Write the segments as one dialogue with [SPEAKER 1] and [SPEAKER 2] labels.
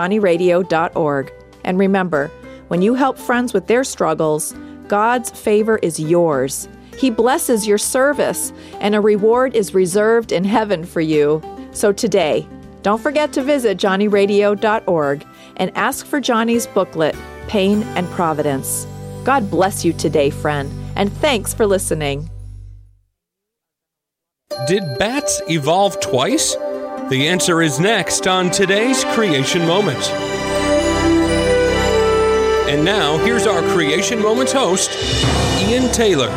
[SPEAKER 1] johnnyradio.org. And remember, when you help friends with their struggles, God's favor is yours. He blesses your service, and a reward is reserved in heaven for you. So today, don't forget to visit johnnyradio.org and ask for Johnny's booklet, Pain and Providence. God bless you today, friend, and thanks for listening.
[SPEAKER 2] Did bats evolve twice? The answer is next on today's Creation Moment. And now, here's our Creation Moments host, Ian Taylor.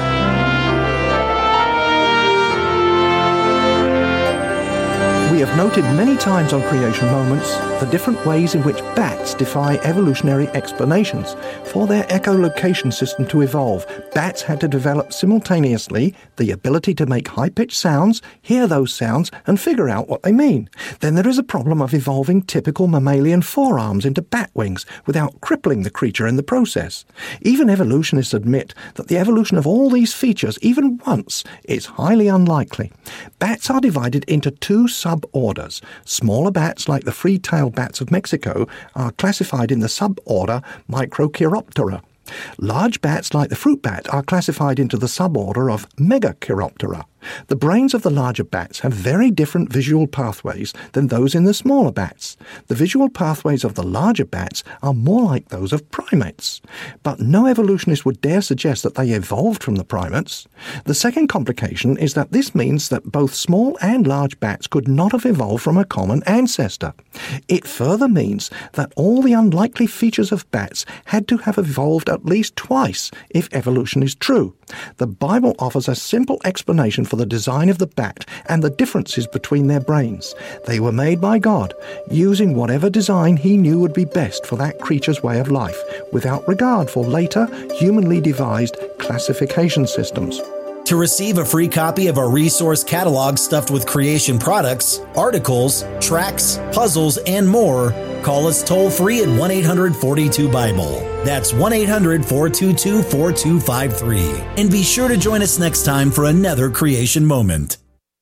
[SPEAKER 3] We have noted many times on Creation Moments the different ways in which bats defy evolutionary explanations. For their echolocation system to evolve, bats had to develop simultaneously the ability to make high-pitched sounds, hear those sounds, and figure out what they mean. Then there is a problem of evolving typical mammalian forearms into bat wings without crippling the creature in the process. Even evolutionists admit that the evolution of all these features, even once, is highly unlikely. Bats are divided into two suborders. Smaller bats, like the free-tailed bats of Mexico, are classified in the suborder Microchiroptera. Large bats, like the fruit bat, are classified into the suborder of Megachiroptera. The brains of the larger bats have very different visual pathways than those in the smaller bats. The visual pathways of the larger bats are more like those of primates. But no evolutionist would dare suggest that they evolved from the primates. The second complication is that this means that both small and large bats could not have evolved from a common ancestor. It further means that all the unlikely features of bats had to have evolved at least twice if evolution is true. The Bible offers a simple explanation for the design of the bat and the differences between their brains. They were made by God, using whatever design He knew would be best for that creature's way of life, without regard for later, humanly devised classification systems.
[SPEAKER 4] To receive a free copy of our resource catalog stuffed with creation products, articles, tracts, puzzles, and more, call us toll-free at 1-800-42-BIBLE. That's 1-800-422-4253. And be sure to join us next time for another Creation Moment.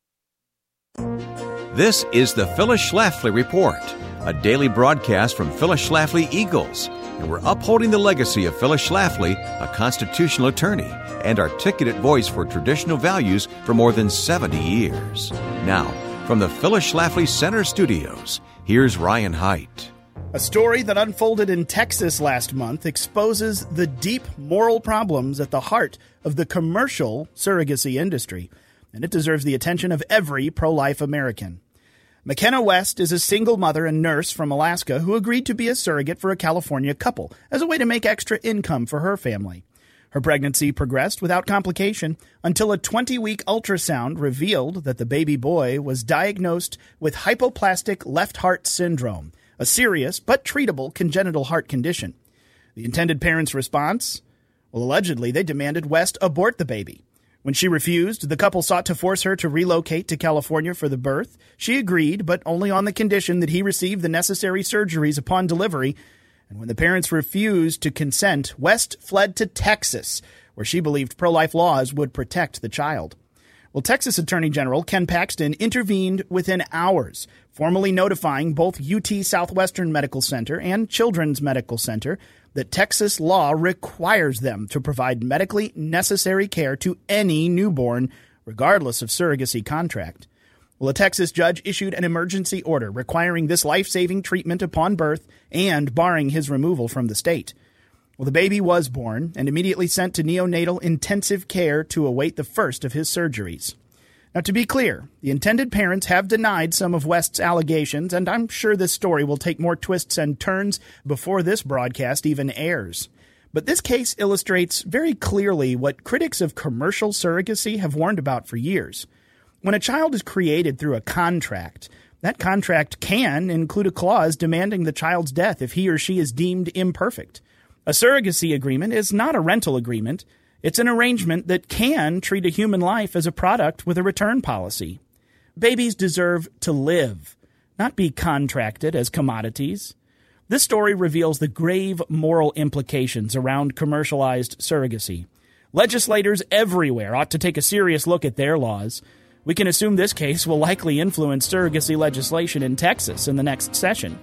[SPEAKER 5] This is the Phyllis Schlafly Report, a daily broadcast from Phyllis Schlafly Eagles. And we're upholding the legacy of Phyllis Schlafly, a constitutional attorney and articulate voice for traditional values for more than 70 years. Now, from the Phyllis Schlafly Center Studios, here's Ryan Haidt.
[SPEAKER 6] A story that unfolded in Texas last month exposes the deep moral problems at the heart of the commercial surrogacy industry, and it deserves the attention of every pro-life American. McKenna West is a single mother and nurse from Alaska who agreed to be a surrogate for a California couple as a way to make extra income for her family. Her pregnancy progressed without complication until a 20-week ultrasound revealed that the baby boy was diagnosed with hypoplastic left heart syndrome, a serious but treatable congenital heart condition. The intended parents' response? Well, allegedly, they demanded West abort the baby. When she refused, the couple sought to force her to relocate to California for the birth. She agreed, but only on the condition that he receive the necessary surgeries upon delivery. And when the parents refused to consent, West fled to Texas, where she believed pro-life laws would protect the child. Well, Texas Attorney General Ken Paxton intervened within hours, formally notifying both UT Southwestern Medical Center and Children's Medical Center that Texas law requires them to provide medically necessary care to any newborn, regardless of surrogacy contract. Well, a Texas judge issued an emergency order requiring this life-saving treatment upon birth and barring his removal from the state. Well, the baby was born and immediately sent to neonatal intensive care to await the first of his surgeries. Now, to be clear, the intended parents have denied some of West's allegations, and I'm sure this story will take more twists and turns before this broadcast even airs. But this case illustrates very clearly what critics of commercial surrogacy have warned about for years. When a child is created through a contract, that contract can include a clause demanding the child's death if he or she is deemed imperfect. A surrogacy agreement is not a rental agreement. It's an arrangement that can treat a human life as a product with a return policy. Babies deserve to live, not be contracted as commodities. This story reveals the grave moral implications around commercialized surrogacy. Legislators everywhere ought to take a serious look at their laws. We can assume this case will likely influence surrogacy legislation in Texas in the next session.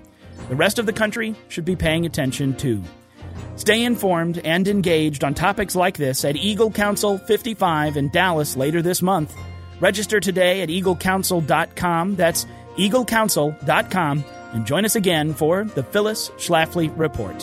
[SPEAKER 6] the rest of the country should be paying attention too. Stay informed and engaged on topics like this at Eagle Council 55 in Dallas later this month. Register today at eaglecouncil.com. That's eaglecouncil.com. And join us again for the Phyllis Schlafly Report.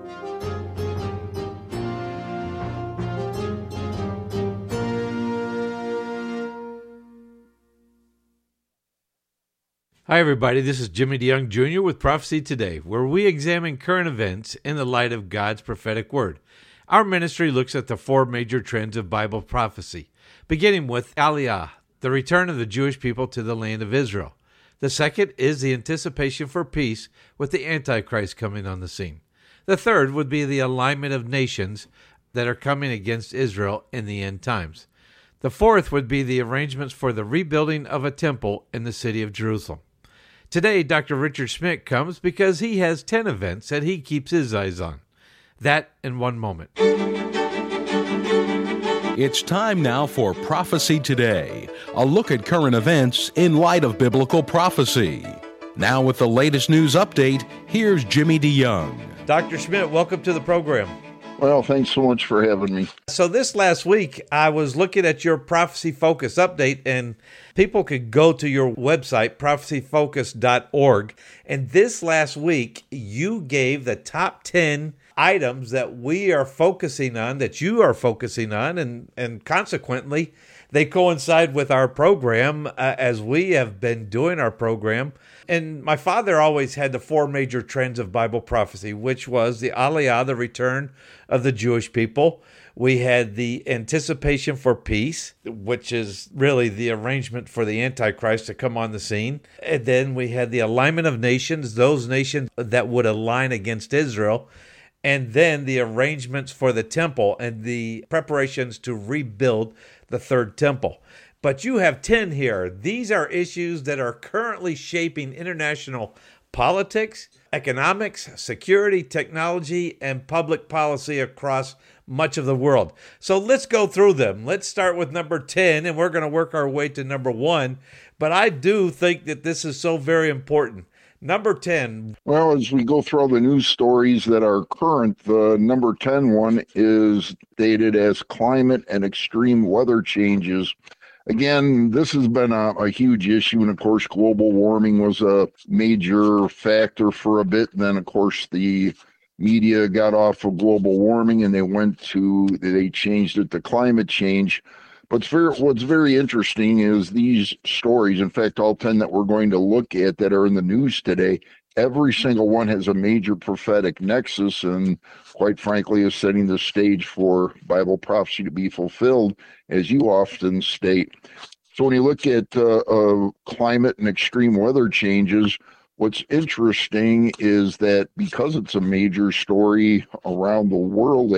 [SPEAKER 7] Hi, everybody. This is Jimmy DeYoung Jr. with Prophecy Today, where we examine current events in the light of God's prophetic word. Our ministry looks at the four major trends of Bible prophecy, beginning with Aliyah, the return of the Jewish people to the land of Israel. The second is the anticipation for peace with the Antichrist coming on the scene. The third would be the alignment of nations that are coming against Israel in the end times. The fourth would be the arrangements for the rebuilding of a temple in the city of Jerusalem. Today, Dr. Richard Schmidt comes because he has 10 events that he keeps his eyes on. That in one moment.
[SPEAKER 8] It's time now for Prophecy Today, a look at current events in light of biblical prophecy. Now with the latest news update, here's Jimmy DeYoung.
[SPEAKER 7] Dr. Schmidt, welcome to the program.
[SPEAKER 9] Well, thanks so much for having me.
[SPEAKER 7] So this last week, I was looking at your Prophecy Focus update, and people could go to your website, prophecyfocus.org. And this last week, you gave the top 10 items that we are focusing on, that you are focusing on, and consequently, they coincide with our program as we have been doing our program. And my father always had the four major trends of Bible prophecy, which was the Aliyah, the return of the Jewish people. We had the anticipation for peace, which is really the arrangement for the Antichrist to come on the scene. And then we had the alignment of nations, those nations that would align against Israel. And then the arrangements for the temple and the preparations to rebuild the third temple. But you have 10 here. These are issues that are currently shaping international politics, economics, security, technology, and public policy across much of the world. So let's go through them. Let's start with number 10, and we're going to work our way to number 1. But I do think that this is so very important. Number 10.
[SPEAKER 9] Well, as we go through all the news stories that are current, the number 10 one is dated as climate and extreme weather changes. Again, this has been a huge issue, and of course, global warming was a major factor for a bit. And then, of course, the media got off of global warming and they changed it to climate change. But what's very interesting is these stories, in fact, all 10 that we're going to look at that are in the news today, every single one has a major prophetic nexus and, quite frankly, is setting the stage for Bible prophecy to be fulfilled, as you often state. So when you look at climate and extreme weather changes, what's interesting is that because it's a major story around the world,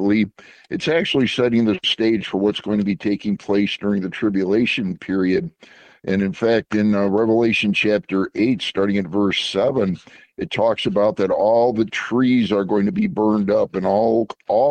[SPEAKER 9] it's actually setting the stage for what's going to be taking place during the tribulation period. And in fact, in Revelation chapter 8, starting at verse 7, it talks about that all the trees are going to be burned up, and all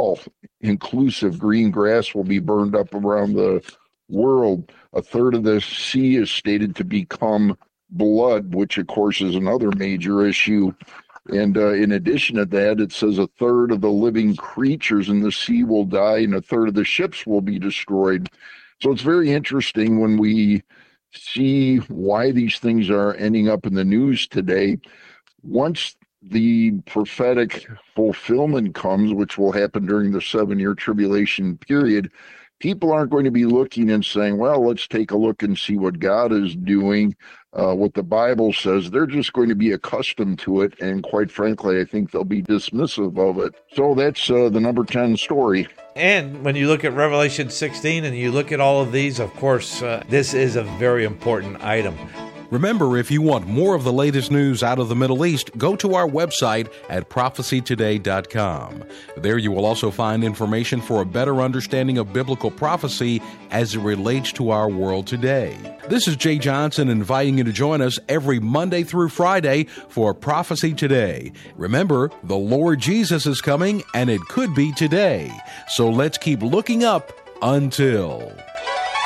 [SPEAKER 9] inclusive green grass will be burned up around the world. A third of the sea is stated to become blood, which of course is another major issue. And in addition to that, it says a third of the living creatures in the sea will die, and a third of the ships will be destroyed. So it's very interesting when we see why these things are ending up in the news today. Once the prophetic fulfillment comes, which will happen during the 7-year tribulation period, people aren't going to be looking and saying, well, let's take a look and see what God is doing, what the Bible says. They're just going to be accustomed to it, and quite frankly, I think they'll be dismissive of it. So that's the number 10 story.
[SPEAKER 7] And when you look at Revelation 16 and you look at all of these, of course, this is a very important item.
[SPEAKER 8] Remember, if you want more of the latest news out of the Middle East, go to our website at prophecytoday.com. There you will also find information for a better understanding of biblical prophecy as it relates to our world today. This is Jay Johnson inviting you to join us every Monday through Friday for Prophecy Today. Remember, the Lord Jesus is coming, and it could be today. So let's keep looking up until...